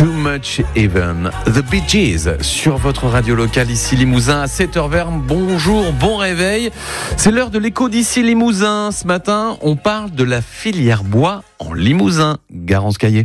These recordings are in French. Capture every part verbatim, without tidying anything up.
Too Much Even, The Bee Gees, sur votre radio locale ici Limousin à sept heures vingt. Bonjour, bon réveil. C'est l'heure de l'écho d'ici Limousin. Ce matin, on parle de la filière bois en Limousin. Garance Caillé.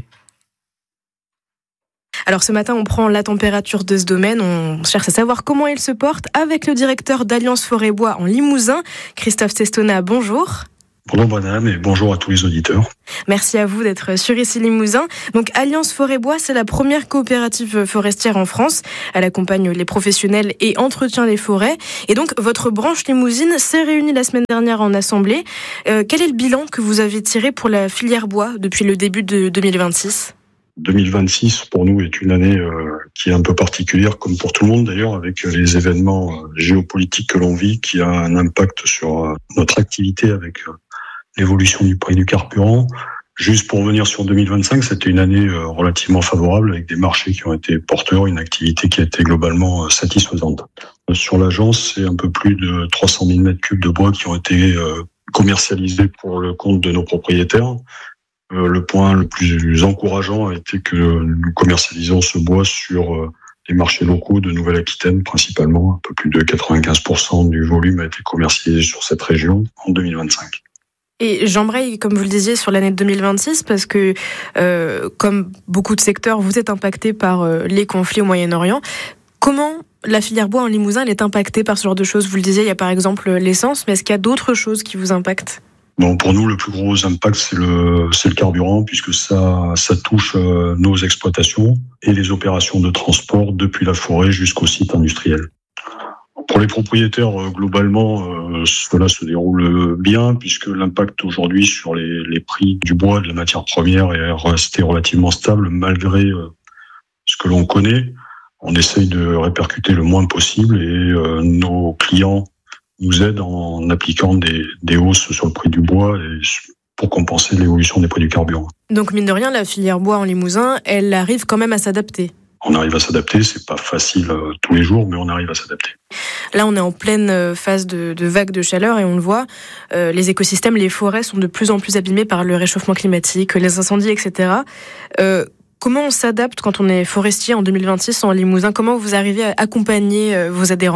Alors ce matin, on prend la température de ce domaine. On cherche à savoir comment il se porte avec le directeur d'Alliance Forêt Bois en Limousin, Christophe Cestona. Bonjour. Bonjour madame et bonjour à tous les auditeurs. Merci à vous d'être sur ici Limousin. Donc Alliance Forêt Bois, c'est la première coopérative forestière en France. Elle accompagne les professionnels et entretient les forêts. Et donc votre branche limousine s'est réunie la semaine dernière en assemblée. Euh, quel est le bilan que vous avez tiré pour la filière bois depuis le début de deux mille vingt-six ? deux mille vingt-six pour nous est une année euh, qui est un peu particulière, comme pour tout le monde d'ailleurs, avec les événements euh, géopolitiques que l'on vit, qui a un impact sur euh, notre activité avec euh, l'évolution du prix du carburant. Juste pour revenir sur deux mille vingt-cinq, c'était une année euh, relativement favorable, avec des marchés qui ont été porteurs, une activité qui a été globalement euh, satisfaisante. Euh, sur l'agence, c'est un peu plus de trois cent mille mètres cubes de bois qui ont été euh, commercialisés pour le compte de nos propriétaires. Euh, le point le plus encourageant a été que nous commercialisons ce bois sur euh, les marchés locaux de Nouvelle-Aquitaine principalement. Un peu plus de quatre-vingt-quinze pour cent du volume a été commercialisé sur cette région en deux mille vingt-cinq. Et j'embraye, comme vous le disiez, sur l'année deux mille vingt-six parce que, euh, comme beaucoup de secteurs, vous êtes impacté par euh, les conflits au Moyen-Orient. Comment la filière bois en Limousin elle est impactée par ce genre de choses ? Vous le disiez, il y a par exemple l'essence, mais est-ce qu'il y a d'autres choses qui vous impactent ? Bon, pour nous, le plus gros impact, c'est le, c'est le carburant, puisque ça, ça touche euh, nos exploitations et les opérations de transport depuis la forêt jusqu'au site industriel. Pour les propriétaires, euh, globalement, euh, cela se déroule bien, puisque l'impact aujourd'hui sur les, les prix du bois, de la matière première, est resté relativement stable, malgré euh, ce que l'on connaît. On essaye de répercuter le moins possible et euh, nos clients nous aide en appliquant des, des hausses sur le prix du bois et pour compenser l'évolution des prix du carburant. Donc mine de rien, la filière bois en Limousin, elle arrive quand même à s'adapter. On arrive à s'adapter, c'est pas facile euh, tous les jours, mais on arrive à s'adapter. Là, on est en pleine phase de, de vague de chaleur et on le voit, euh, les écosystèmes, les forêts sont de plus en plus abîmés par le réchauffement climatique, les incendies, et cetera. Euh, comment on s'adapte quand on est forestier en deux mille vingt-six en Limousin ? Comment vous arrivez à accompagner euh, vos adhérents ?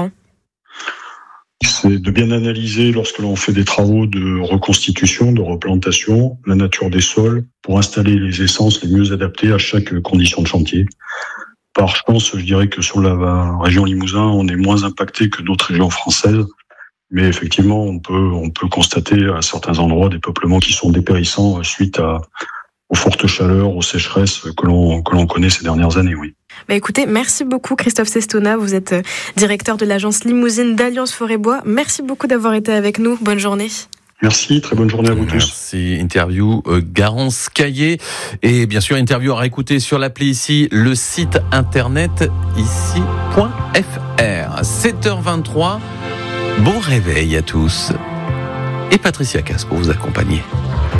C'est de bien analyser lorsque l'on fait des travaux de reconstitution, de replantation, la nature des sols pour installer les essences les mieux adaptées à chaque condition de chantier. Par chance, je dirais que sur la région Limousin, on est moins impacté que d'autres régions françaises. Mais effectivement, on peut, on peut constater à certains endroits des peuplements qui sont dépérissants suite à, aux fortes chaleurs, aux sécheresses que l'on, que l'on connaît ces dernières années, oui. Bah écoutez, merci beaucoup Christophe Cestona, vous êtes directeur de l'agence limousine d'Alliance Forêt Bois. Merci beaucoup d'avoir été avec nous, bonne journée. Merci, très bonne journée à vous tous. Merci, interview euh, Garance Caillé et bien sûr interview à réécouter sur l'appli ici, le site internet ici point f r. sept heures vingt-trois, bon réveil à tous et Patricia Cass pour vous accompagner.